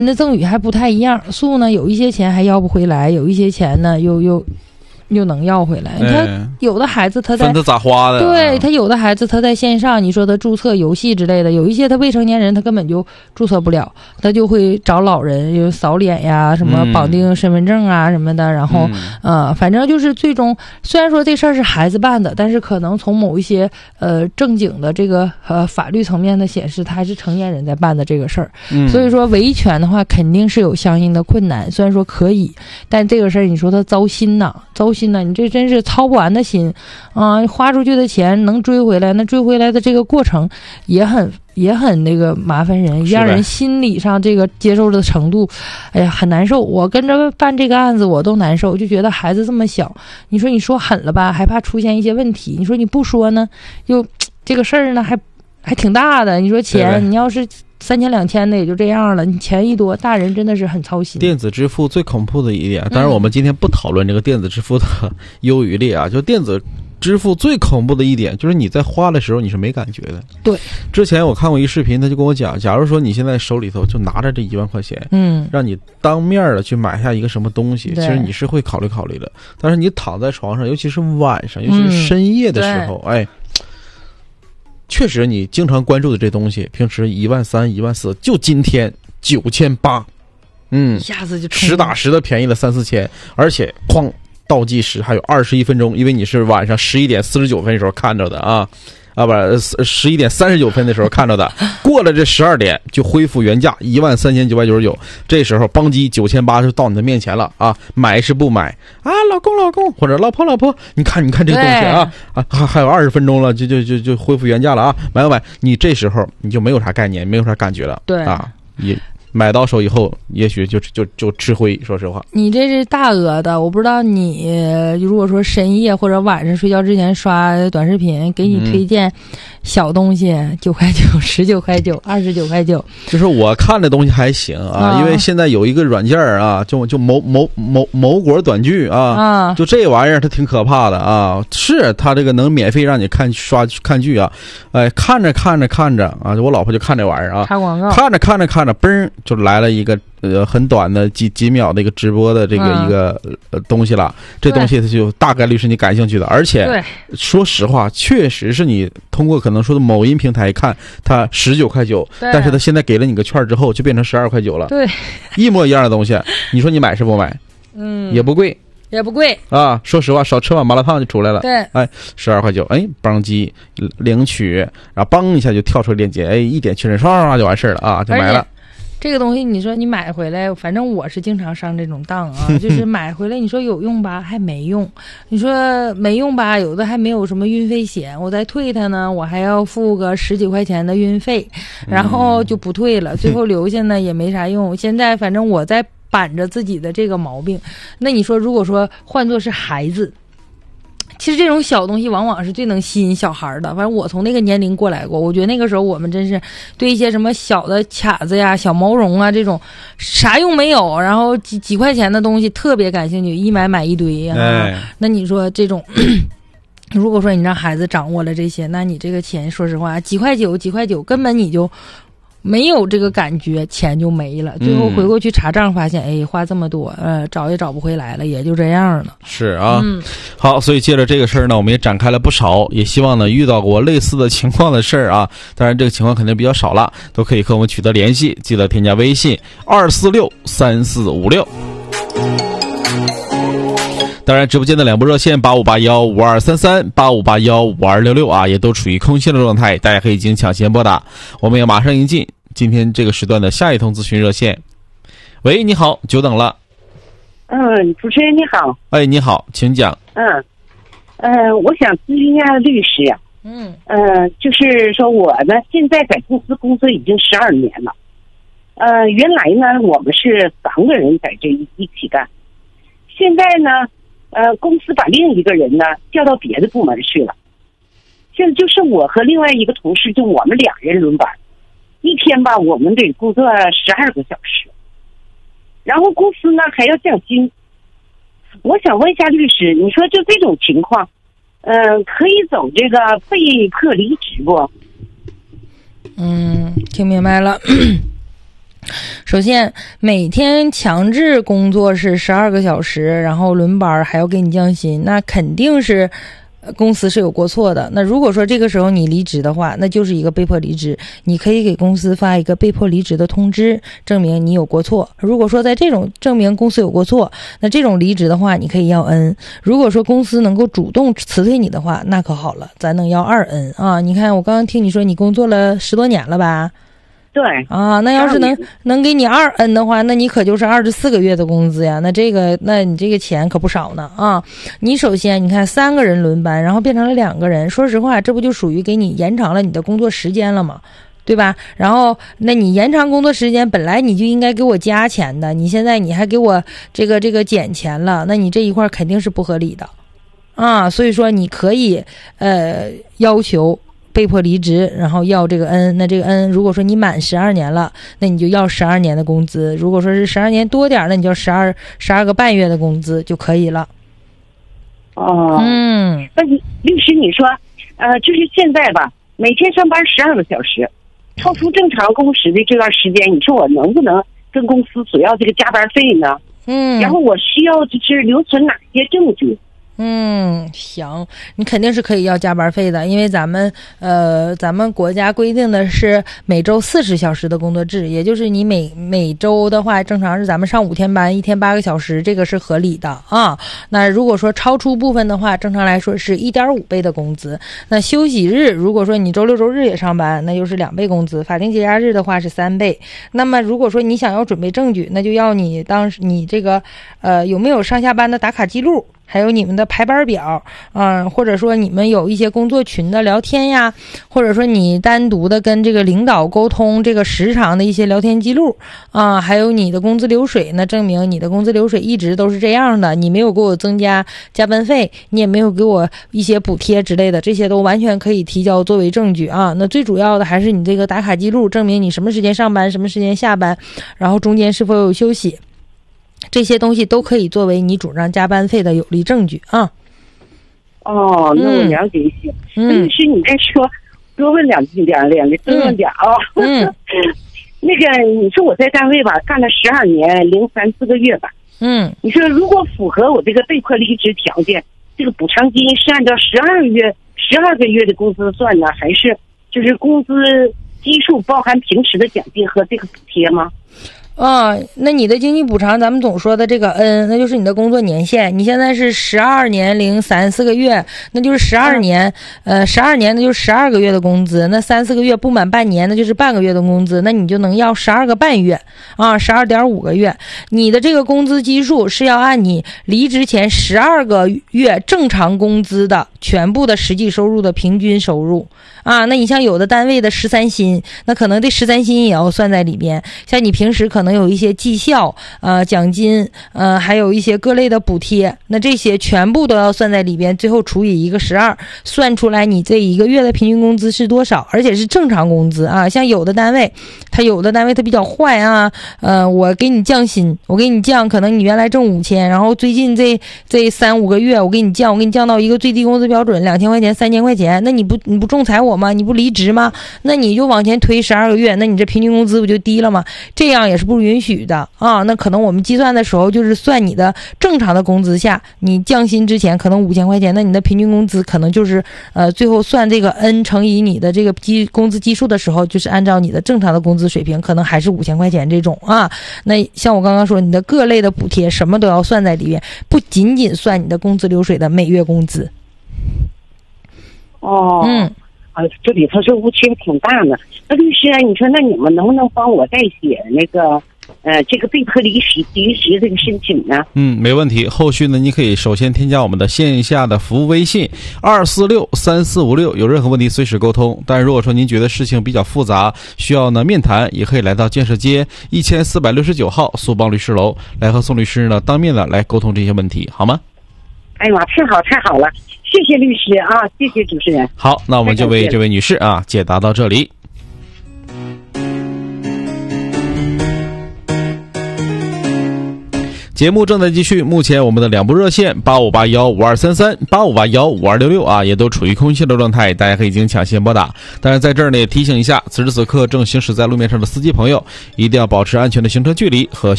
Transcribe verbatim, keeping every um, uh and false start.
那赠与还不太一样，素呢有一些钱还要不回来，有一些钱呢又又又能要回来。他有的孩子他在分他咋花的， 对他有的孩子他在线上，你说他注册游戏之类的，有一些他未成年人他根本就注册不了，他就会找老人有扫脸呀，什么绑定身份证啊什么的，然后、嗯、呃，反正就是最终虽然说这事儿是孩子办的，但是可能从某一些呃正经的这个呃法律层面的显示，他还是成年人在办的这个事儿、嗯，所以说维权的话肯定是有相应的困难，虽然说可以，但这个事儿你说他糟心呐，糟心。你这真是操不完的心啊、呃！花出去的钱能追回来，那追回来的这个过程也很也很那个麻烦人，让人心理上这个接受的程度，哎呀，很难受。我跟着办这个案子，我都难受，就觉得孩子这么小，你说你说狠了吧，还怕出现一些问题；你说你不说呢，又这个事儿呢还还挺大的。你说钱，你要是三千两千的也就这样了，你钱一多，大人真的是很操心。 电子支付最恐怖的一点，当然我们今天不讨论这个电子支付的优与劣啊，就电子支付最恐怖的一点就是你在花的时候你是没感觉的。 对， 之前我看过一视频，他就跟我讲，假如说你现在手里头就拿着这一万块钱，嗯，让你当面的去买下一个什么东西，其实你是会考虑考虑的。但是你躺在床上，尤其是晚上，尤其是深夜的时候，嗯、哎。确实，你经常关注的这东西，平时一万三、一万四，就今天九千八，嗯， 一下子就实打实的便宜了三四千，而且哐倒计时还有二十一分钟，因为你是晚上十一点四十九分的时候看着的啊。啊，不是十一点三十九分的时候看到的，过了这十二点就恢复原价一万三千九百九十九，这时候邦基九千八就到你的面前了啊！买是不买啊？老公老公或者老婆老婆，你看你看这个东西啊啊，还还有二十分钟了，就就就就恢复原价了啊！买不买？你这时候你就没有啥概念，没有啥感觉了， 对啊，也。买到手以后，也许就就就吃灰。说实话， 你这是大额的，我不知道你如果说深夜或者晚上睡觉之前刷短视频，给你推荐小东西，九块九、十九块九、二十九块九。 就是我看的东西还行啊，啊因为现在有一个软件啊，就就某某某某果短剧啊，啊就这玩意儿它挺可怕的啊。是它这个能免费让你看刷看剧啊，哎，看着看着看着啊，我老婆就看这玩意儿啊， 插广告， 看着看着看着，嘣。就来了一个呃很短的几几秒的一个直播的这个、嗯、一个呃东西了，这东西它就大概率是你感兴趣的，而且说实话，确实是你通过可能说的某音平台看它十九块九，但是它现在给了你个券之后就变成十二块九了， 对， 一模一样的东西，你说你买是不买？嗯，也不贵。 也不贵啊，说实话，少吃碗麻辣烫就出来了。 对， 哎，十二块九，哎，邦基领取，然后邦一下就跳出链接，哎，一点确认，刷刷就完事儿了啊，就买了。 这个东西你说你买回来，反正我是经常上这种当啊，就是买回来你说有用吧，还没用；你说没用吧，有的还没有什么运费险，我再退它呢，我还要付个十几块钱的运费，然后就不退了，最后留下呢也没啥用。现在反正我在板着自己的这个毛病，那你说如果说换作是孩子，其实这种小东西往往是最能吸引小孩的。反正我从那个年龄过来过，我觉得那个时候我们真是对一些什么小的卡子呀、小毛绒啊这种啥用没有，然后几几块钱的东西特别感兴趣，一买买一堆啊。哎、那你说这种如果说你让孩子掌握了这些，那你这个钱说实话几块九几块九根本你就没有这个感觉，钱就没了，最后回过去查账发现、嗯、哎花这么多，呃找也找不回来了，也就这样了。 是啊、嗯、好，所以借着这个事儿呢，我们也展开了不少，也希望呢遇到过类似的情况的事儿啊，当然这个情况肯定比较少了，都可以和我们取得联系，记得添加微信二四六三四五六。当然直播间的两部热线八五八幺五二三三八五八幺五二六六啊，也都处于空心的状态，大家可以进行抢先拨打。我们也马上迎进今天这个时段的下一通咨询热线。喂，你好，久等了。 嗯，主持人你好。 哎，你好，请讲。 嗯，呃，我想咨询一下律师呀、啊。嗯。呃，就是说我呢，现在在公司工作已经十二年了。呃，原来呢，我们是三个人在这一一起干，现在呢。呃，公司把另一个人呢调到别的部门去了，现在就是我和另外一个同事，就我们俩人轮班，一天吧我们得工作十二个小时，然后公司呢还要降薪。我想问一下律师，你说就这种情况，呃，可以走这个被迫离职不？ 嗯，听明白了。 首先，每天强制工作是十二个小时，然后轮班还要给你降薪，那肯定是公司是有过错的。那如果说这个时候你离职的话，那就是一个被迫离职，你可以给公司发一个被迫离职的通知，证明你有过错。如果说在这种证明公司有过错，那这种离职的话，你可以要 N。如果说公司能够主动辞退你的话，那可好了，咱能要二 N 啊！你看我刚刚听你说你工作了十多年了吧？ 对啊，那要是能能给你二 N 的话，那你可就是二十四个月的工资呀。那这个，那你这个钱可不少呢啊！你首先你看三个人轮班，然后变成了两个人，说实话，这不就属于给你延长了你的工作时间了吗？对吧？然后，那你延长工作时间，本来你就应该给我加钱的，你现在你还给我这个这个减钱了，那你这一块肯定是不合理的啊！所以说，你可以呃要求被迫离职，然后要这个 N。 那这个 N 如果说你满十二年了，那你就要十二年的工资，如果说是十二年多点，那你就十二十二个半月的工资就可以了。 哦， 嗯， 那律师你说呃就是现在吧，每天上班十二个小时，超出正常工时的这段时间，你说我能不能跟公司索要这个加班费呢？ 嗯， 然后我需要就是留存哪些证据？ 嗯，行，你肯定是可以要加班费的，因为咱们呃，咱们国家规定的是每周四十小时的工作制，也就是你每每周的话，正常是咱们上五天班，一天八个小时，这个是合理的啊。那如果说超出部分的话，正常来说是一点五倍的工资。那休息日，如果说你周六周日也上班，那就是两倍工资；法定节假日的话是三倍。那么如果说你想要准备证据，那就要你当时你这个呃有没有上下班的打卡记录。还有你们的排班表，嗯、呃，或者说你们有一些工作群的聊天呀，或者说你单独的跟这个领导沟通这个时长的一些聊天记录啊、呃，还有你的工资流水，那证明你的工资流水一直都是这样的，你没有给我增加加班费，你也没有给我一些补贴之类的，这些都完全可以提交作为证据啊。那最主要的还是你这个打卡记录，证明你什么时间上班，什么时间下班，然后中间是否有休息。这些东西都可以作为你主张加班费的有力证据啊。 哦，那我了解一些。 嗯， 律师，你再说多问两句两两个多问点啊。 嗯， 那个你说我在单位吧干了十二年零三四个月吧。 嗯， 你说如果符合我这个被迫离职条件，这个补偿金是按照十二月十二个月的工资算呢，还是就是工资基数包含平时的奖金和这个补贴吗？ 啊，那你的经济补偿，咱们总说的这个 N， 那就是你的工作年限。你现在是十二年零三四个月，那就是十二年，呃，十二年那就是十二个月的工资。那三四个月不满半年，那就是半个月的工资。那你就能要十二个半月啊，十二点五个月。你的这个工资基数是要按你离职前十二个月正常工资的全部的实际收入的平均收入啊。那你像有的单位的十三薪，那可能这十三薪也要算在里边。像你平时可能有一些绩效呃奖金呃还有一些各类的补贴，那这些全部都要算在里边，最后除以一个十二，算出来你这一个月的平均工资是多少，而且是正常工资啊。像有的单位他有的单位他比较坏啊，呃我给你降薪，我给你降，可能你原来挣五千，然后最近这这三五个月我给你降，我给你降到一个最低工资标准两千块钱三千块钱，那你不你不仲裁我吗？你不离职吗？那你就往前推十二个月，那你这平均工资不就低了吗？这样也是不允许的啊。那可能我们计算的时候就是算你的正常的工资下，你降薪之前可能五千块钱，那你的平均工资可能就是呃最后算这个 N 乘以你的这个基工资基数的时候，就是按照你的正常的工资水平，可能还是五千块钱这种啊。那像我刚刚说，你的各类的补贴什么都要算在里面，不仅仅算你的工资流水的每月工资。 哦，嗯。啊，这里头是误区挺大的。那律师啊，你说那你们能不能帮我代写那个呃这个被迫离职离职这个申请呢？ 嗯，没问题。后续呢，你可以首先添加我们的线下的服务微信二四六三四五六，有任何问题随时沟通。但是如果说您觉得事情比较复杂，需要呢面谈，也可以来到建设街一千四百六十九号苏邦律师楼，来和宋律师呢当面的来沟通这些问题，好吗？ 哎呀，太好太好了，谢谢律师啊，谢谢主持人。 好，那我们就为这位女士啊解答到这里。 节目正在继续，目前我们的两部热线八五八幺五二三三、八五八幺五二六六啊，也都处于空气的状态，大家可以进行抢先拨打。当然在这儿呢也提醒一下，此时此刻正行驶在路面上的司机朋友，一定要保持安全的行车距离和